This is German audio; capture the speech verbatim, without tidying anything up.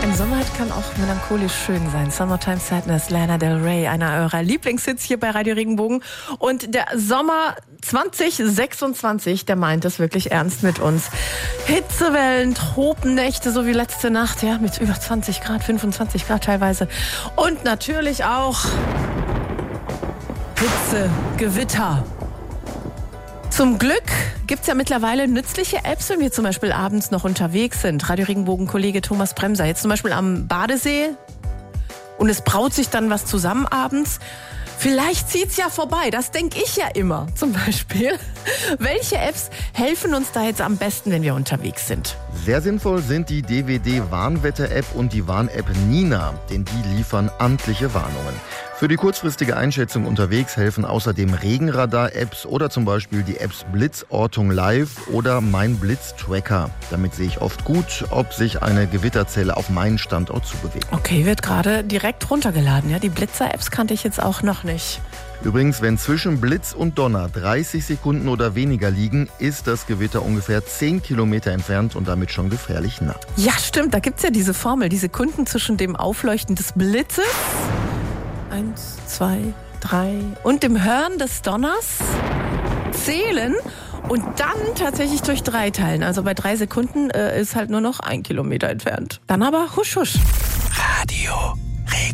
Ein Sommerhit kann auch melancholisch schön sein. Summertime Sadness, Lana Del Rey, einer eurer Lieblingshits hier bei Radio Regenbogen. Und der Sommer zwanzig sechsundzwanzig, der meint es wirklich ernst mit uns. Hitzewellen, Tropennächte, so wie letzte Nacht, ja, mit über zwanzig Grad, fünfundzwanzig Grad teilweise. Und natürlich auch Hitze, Gewitter. Zum Glück gibt's ja mittlerweile nützliche Apps, wenn wir zum Beispiel abends noch unterwegs sind. Radio Regenbogen-Kollege Thomas Bremser, jetzt zum Beispiel am Badesee und es braut sich dann was zusammen abends. Vielleicht zieht's ja vorbei, das denke ich ja immer zum Beispiel. Welche Apps helfen uns da jetzt am besten, wenn wir unterwegs sind? Sehr sinnvoll sind die D W D-Warnwetter-App und die Warn-App Nina, denn die liefern amtliche Warnungen. Für die kurzfristige Einschätzung unterwegs helfen außerdem Regenradar-Apps oder zum Beispiel die Apps Blitzortung Live oder Mein Blitz-Tracker. Damit sehe ich oft gut, ob sich eine Gewitterzelle auf meinen Standort zubewegt. Okay, wird gerade direkt runtergeladen. Ja, die Blitzer-Apps kannte ich jetzt auch noch nicht. Übrigens, wenn zwischen Blitz und Donner dreißig Sekunden oder weniger liegen, ist das Gewitter ungefähr zehn Kilometer entfernt und damit schon gefährlich nah. Ja, stimmt, da gibt's ja diese Formel, die Sekunden zwischen dem Aufleuchten des Blitzes, eins, zwei, drei, und dem Hören des Donners zählen und dann tatsächlich durch drei teilen. Also bei drei Sekunden äh, ist halt nur noch ein Kilometer entfernt. Dann aber husch husch. Radio